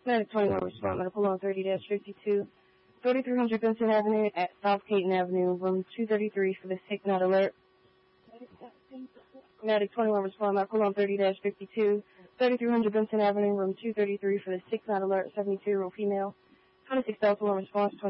Medic 21 respond, medical on 30-52. 3300 Benson Avenue at South Caton Avenue, room 233 for the sick not alert. Medic 21 respond, medical on 30-52. 3300 Benson Avenue, room 233 for the sick not alert, 72-year-old female. 26 Delta 1 response,